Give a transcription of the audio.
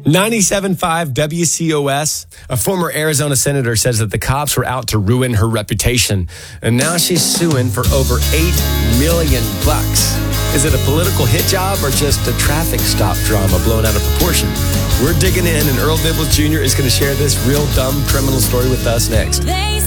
97.5 WCOS. A former Arizona senator says that the cops were out to ruin her reputation, and now she's suing for over $8 million. Is it a political hit job or just a traffic stop drama blown out of proportion? We're digging in, and Earl Dibbles Jr. is going to share this real dumb criminal story with us next.